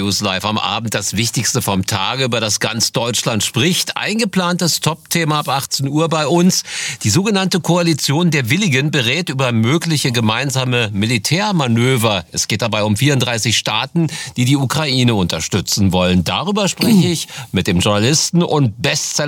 News Live am Abend das Wichtigste vom Tage, über das ganz Deutschland spricht. Eingeplantes Top-Thema ab 18 Uhr bei uns. Die sogenannte Koalition der Willigen berät über mögliche gemeinsame Militärmanöver. Es geht dabei um 34 Staaten, die die Ukraine unterstützen wollen. Darüber spreche ich mit dem Journalisten und Bestseller